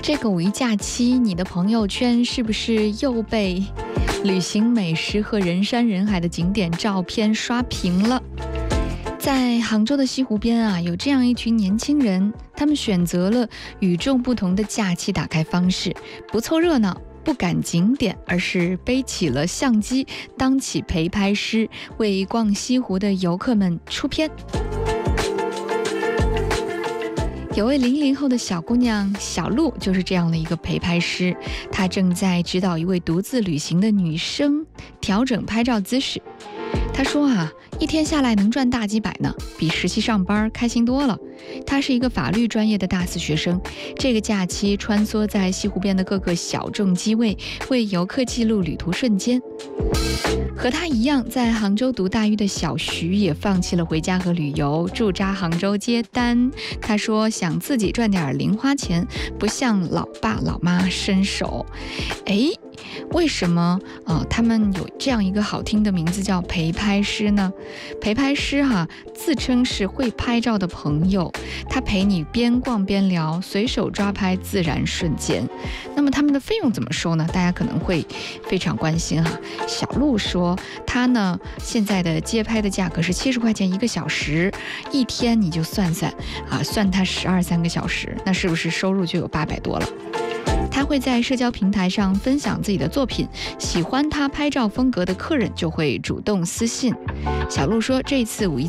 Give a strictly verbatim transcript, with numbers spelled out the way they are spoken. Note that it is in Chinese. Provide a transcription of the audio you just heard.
这个五一假期，你的朋友圈是不是又被旅行美食和人山人海的景点照片刷屏了？在杭州的西湖边啊，有这样一群年轻人，他们选择了与众不同的假期打开方式，不凑热闹，不赶景点，而是背起了相机，当起陪拍师，为逛西湖的游客们出片。有位零零后的小姑娘小鹿就是这样的一个陪拍师，她正在指导一位独自旅行的女生调整拍照姿势。她说啊，一天下来能赚大几百呢，比实习上班开心多了。她是一个法律专业的大四学生，这个假期穿梭在西湖边的各个小众机位，为游客记录旅途瞬间。和他一样在杭州读大一的小徐也放弃了回家和旅游，驻扎杭州接单。他说想自己赚点零花钱，不向老爸老妈伸手。诶，为什么呃他们有这样一个好听的名字叫陪拍师呢？陪拍师哈、啊，自称是会拍照的朋友，他陪你边逛边聊，随手抓拍自然瞬间。那么他们的费用怎么收呢？大家可能会非常关心哈。小鹿说他呢现在的街拍的价格是七十块钱一个小时，一天你就算算啊，算他十二三个小时，那是不是收入就有八百多了？他会在社交平台上分享自己的作品，喜欢他拍照风格的客人就会主动私信。小鹿说这次五一